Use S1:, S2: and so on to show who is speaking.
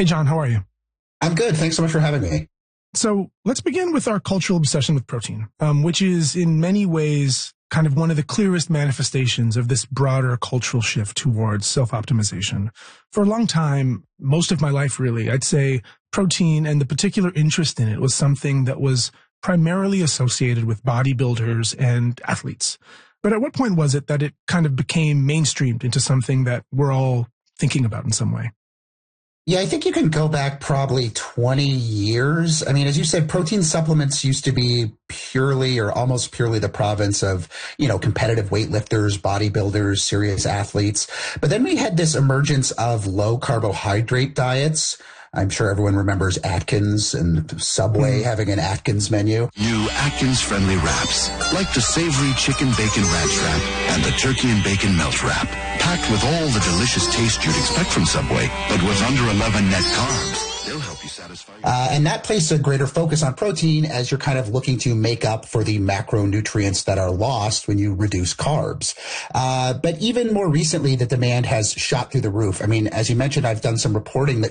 S1: Hey, John, how are you?
S2: I'm good. Thanks so much for having me.
S1: So let's begin with our cultural obsession with protein, which is in many ways kind of one of the clearest manifestations of this broader cultural shift towards self-optimization. For a long time, most of my life really, I'd say protein and the particular interest in it was something that was primarily associated with bodybuilders and athletes. But at what point was it that it kind of became mainstreamed into something that we're all thinking about in some way?
S2: Yeah, I think you can go back probably 20 years. I mean, as you said, protein supplements used to be purely or almost purely the province of, competitive weightlifters, bodybuilders, serious athletes. But then we had this emergence of low carbohydrate diets. I'm sure everyone remembers Atkins and Subway having an Atkins menu.
S3: New Atkins-friendly wraps, like the savory chicken bacon ranch wrap and the turkey and bacon melt wrap. Packed with all the delicious taste you'd expect from Subway, but with under 11 net carbs. They'll help you satisfy
S2: and that places a greater focus on protein as you're kind of looking to make up for the macronutrients that are lost when you reduce carbs. But even more recently, the demand has shot through the roof. I mean, as you mentioned, I've done some reporting that